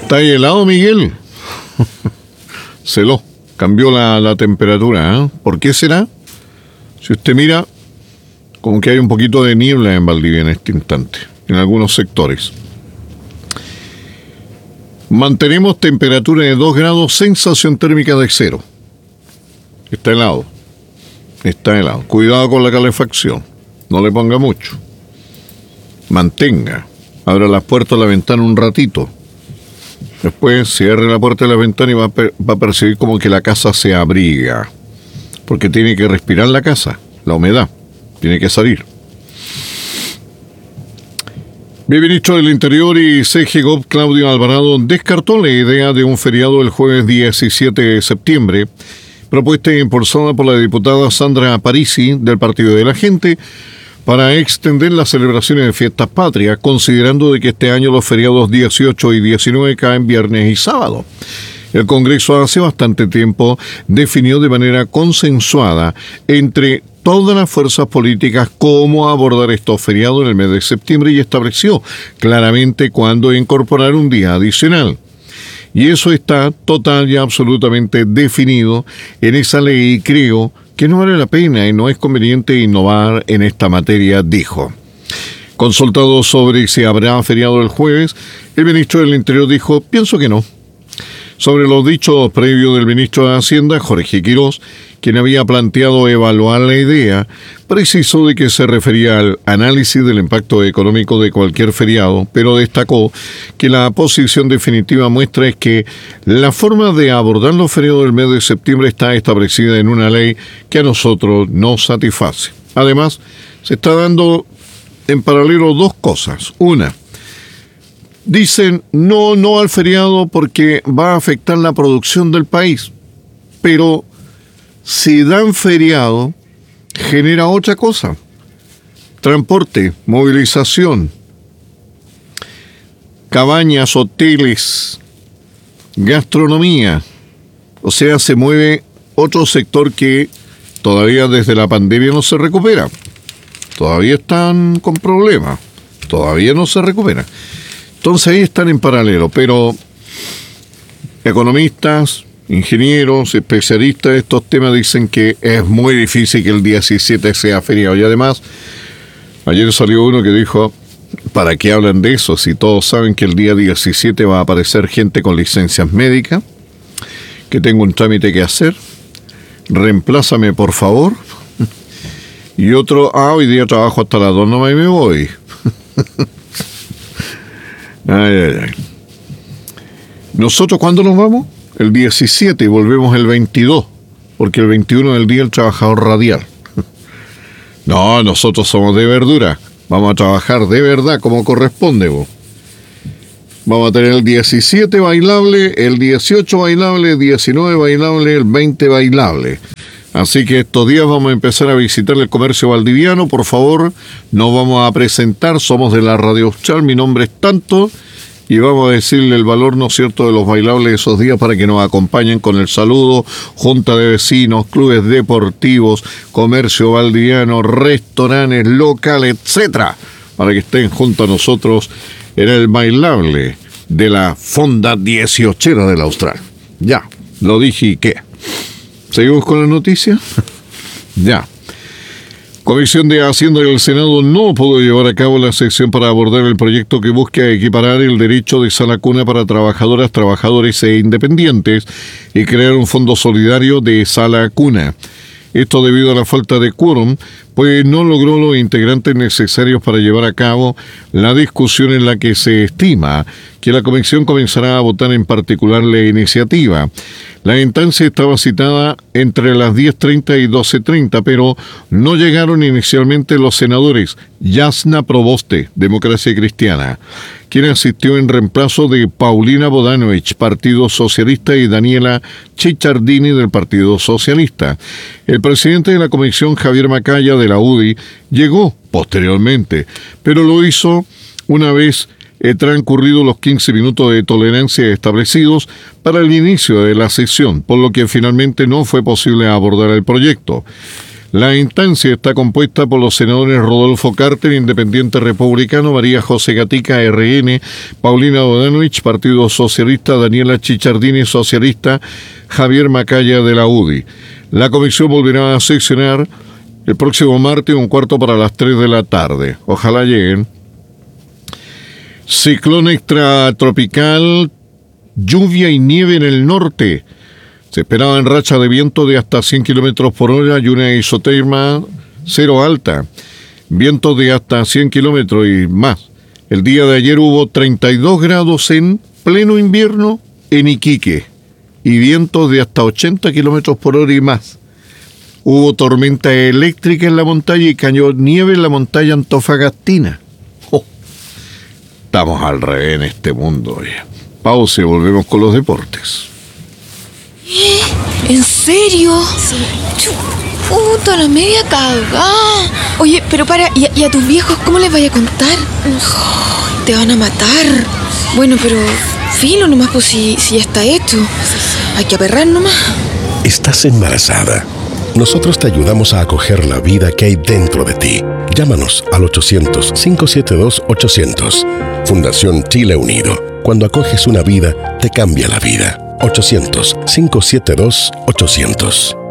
¿Está helado, Miguel? Cambió la temperatura, ¿eh? ¿Por qué será? Si usted mira, como que hay un poquito de niebla en Valdivia en este instante, en algunos sectores. Mantenemos temperatura de 2 grados, sensación térmica de 0. Está helado. Cuidado con la calefacción. No le ponga mucho. Mantenga. Abra las puertas de la ventana un ratito. Después cierre la puerta de la ventana y va a percibir como que la casa se abriga. Porque tiene que respirar la casa, la humedad. Tiene que salir. El ministro del Interior y CGGOP, Claudio Alvarado, descartó la idea de un feriado el jueves 17 de septiembre, propuesta e impulsada por la diputada Sandra Parisi del Partido de la Gente, para extender las celebraciones de fiestas patrias, considerando de que este año los feriados 18 y 19 caen viernes y sábado. El Congreso hace bastante tiempo definió de manera consensuada entre todas las fuerzas políticas cómo abordar estos feriados en el mes de septiembre y estableció claramente cuándo incorporar un día adicional. Y eso está total y absolutamente definido en esa ley y creo que no vale la pena y no es conveniente innovar en esta materia, dijo. Consultado sobre si habrá feriado el jueves, el ministro del Interior dijo, pienso que no. Sobre los dichos previos del ministro de Hacienda, Jorge Quirós, quien había planteado evaluar la idea, precisó de que se refería al análisis del impacto económico de cualquier feriado, pero destacó que la posición definitiva muestra es que la forma de abordar los feriados del mes de septiembre está establecida en una ley que a nosotros nos satisface. Además, se está dando en paralelo dos cosas. Una, dicen no al feriado porque va a afectar la producción del país, pero si dan feriado, genera otra cosa. Transporte, movilización, cabañas, hoteles, gastronomía. O sea, se mueve otro sector que todavía desde la pandemia no se recupera. Todavía están con problemas. Todavía no se recupera. Entonces ahí están en paralelo, pero economistas, ingenieros, especialistas de estos temas dicen que es muy difícil que el 17 sea feriado. Y además, ayer salió uno que dijo, ¿para qué hablan de eso? Si todos saben que el día 17 va a aparecer gente con licencias médicas, que tengo un trámite que hacer, reemplázame por favor. Y otro, hoy día trabajo hasta las 2 nomás y me voy. Ay. ¿Nosotros cuándo nos vamos? El 17 y volvemos el 22, porque el 21 es el día del trabajador radial. No, nosotros somos de verdura. Vamos a trabajar de verdad como corresponde, vos. Vamos a tener el 17 bailable, el 18 bailable, el 19 bailable, el 20 bailable. Así que estos días vamos a empezar a visitar el comercio valdiviano. Por favor, nos vamos a presentar. Somos de la Radio Austral, mi nombre es tanto. Y vamos a decirle el valor, ¿no es cierto?, de los bailables de esos días para que nos acompañen con el saludo. Junta de vecinos, clubes deportivos, comercio valdiviano, restaurantes, locales, etcétera, para que estén junto a nosotros en el bailable de la Fonda 18 de la Austral. Ya, lo dije y qué. ¿Seguimos con la noticia? Ya. Comisión de Hacienda del Senado no pudo llevar a cabo la sección para abordar el proyecto que busca equiparar el derecho de sala cuna para trabajadoras, trabajadores e independientes y crear un fondo solidario de sala cuna. Esto debido a la falta de quórum, pues no logró los integrantes necesarios para llevar a cabo la discusión en la que se estima que la comisión comenzará a votar en particular la iniciativa. La instancia estaba citada entre las 10:30 y 12:30, pero no llegaron inicialmente los senadores Yasna Proboste, Democracia Cristiana, quien asistió en reemplazo de Paulina Bodanovich, Partido Socialista, y Daniela Chichardini, del Partido Socialista. El presidente de la comisión, Javier Macaya, de la UDI, llegó posteriormente, pero lo hizo una vez transcurridos los 15 minutos de tolerancia establecidos para el inicio de la sesión, por lo que finalmente no fue posible abordar el proyecto. La instancia está compuesta por los senadores Rodolfo Carter, Independiente Republicano, María José Gatica, RN, Paulina Bodanovich, Partido Socialista, Daniela Chichardini, Socialista, Javier Macaya de la UDI. La comisión volverá a sesionar el próximo martes, 2:45 de la tarde. Ojalá lleguen. Ciclón extratropical, lluvia y nieve en el norte. Se esperaban rachas de viento de hasta 100 kilómetros por hora y una isoterma cero alta. Vientos de hasta 100 kilómetros y más. El día de ayer hubo 32 grados en pleno invierno en Iquique y vientos de hasta 80 kilómetros por hora y más. Hubo tormenta eléctrica en la montaña y cayó nieve en la montaña antofagastina. Oh, estamos al revés en este mundo. Oye. Pausa y volvemos con los deportes. ¿En serio? Sí. Puta, la media cagada. Oye, pero para, ¿y a tus viejos cómo les vaya a contar? Te van a matar. Bueno, pero filo nomás, pues si ya está hecho. Hay que aperrar nomás. Estás embarazada. Nosotros te ayudamos a acoger la vida que hay dentro de ti. Llámanos al 800-572-800. Fundación Chile Unido. Cuando acoges una vida, te cambia la vida. 800-572-800.